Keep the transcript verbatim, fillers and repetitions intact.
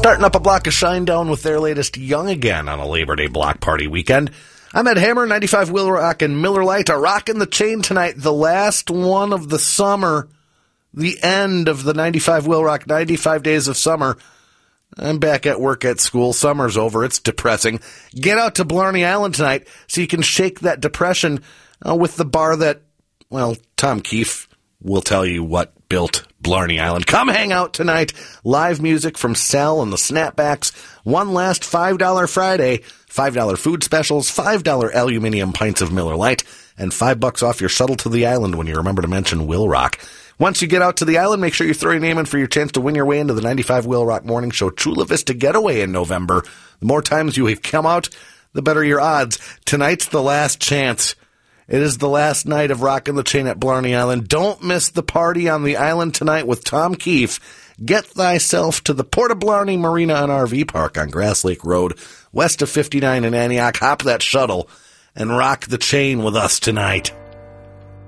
Starting up a block of Shinedown with their latest Young Again on a Labor Day block party weekend. I'm Ed Hammer, ninety-five Will Rock and Miller Lite are rocking the chain tonight, the last one of the summer, the end of the ninety-five Will Rock, ninety-five days of summer. I'm back at work at school. Summer's over. It's depressing. Get out to Blarney Island tonight so you can shake that depression uh, with the bar that, well, Tom Keefe will tell you what built Blarney Island. Come hang out tonight. Live music from Sal and the Snapbacks. One last five dollars Friday. five dollars food specials, five dollars aluminum pints of Miller Lite, and five bucks off your shuttle to the island when you remember to mention Will Rock. Once you get out to the island, make sure you throw your name in for your chance to win your way into the ninety-five Will Rock Morning Show Chula Vista Getaway in November. The more times you have come out, the better your odds. Tonight's the last chance. It is the last night of Rockin' the Chain at Blarney Island. Don't miss the party on the island tonight with Tom Keefe. Get thyself to the Port of Blarney Marina and R V Park on Grass Lake Road, west of fifty-nine in Antioch. Hop that shuttle and rock the chain with us tonight.